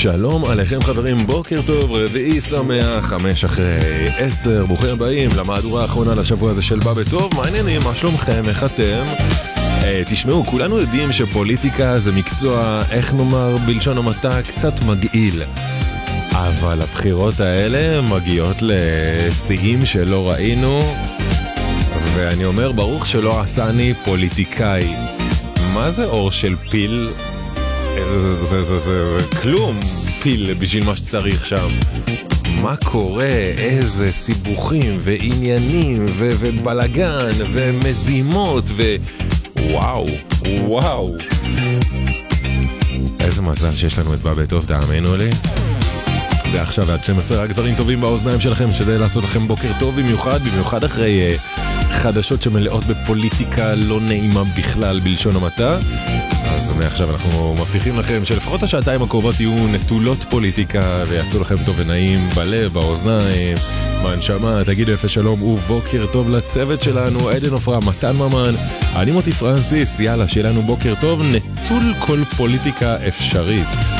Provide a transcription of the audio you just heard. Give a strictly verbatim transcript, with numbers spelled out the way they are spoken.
שלום עליכם חברים, בוקר טוב, רביעי שמח, חמש אחרי עשר, ברוכים הבאים למהדורה האחרונה לשבוע הזה של בא בטוב. מה העניינים? מה שלומכם? איך אתם? אה, תשמעו, כולנו יודעים שפוליטיקה זה מקצוע, איך נאמר בלשון המעטה, קצת מגעיל. אבל הבחירות האלה מגיעות לשיאים שלא ראינו, ואני אומר ברוך שלא עשני פוליטיקאי. מה זה אור של פיל? זה, זה, זה, זה, זה כלום פיל בשביל מה שצריך שם. מה קורה? איזה סיבוכים ועניינים ו- ובלגן ומזימות ווואו, וואו. איזה מזל שיש לנו את בא בטוב, תאמינו לי. ועכשיו עד שתים עשרה רק דברים טובים באוזניים שלכם, שדי לעשות לכם בוקר טוב במיוחד, במיוחד אחרי uh, חדשות שמלאות בפוליטיקה לא נעימה בכלל בלשון המעטה. אז מעכשיו אנחנו מבטיחים לכם שלפחות השעתיים הקרובות יהיו נטולות פוליטיקה ויעשו לכם טוב ונעים בלב, באוזניים, בנשמה. תגידו יפה שלום ובוקר טוב לצוות שלנו, עדן עופרה, מתן ממן, אני מוטי פרנסיס. יאללה, שיהיה לנו בוקר טוב נטול כל פוליטיקה אפשרית.